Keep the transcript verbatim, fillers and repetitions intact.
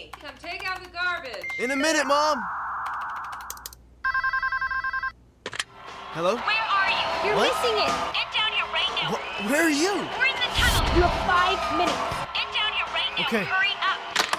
Honey, come take out the garbage. In a minute, Mom. Hello? Where are you? You're What? missing it. Get down here right now. Wh- where are you? We're in the tunnel. You have five minutes. Get down here right now. Okay. Hurry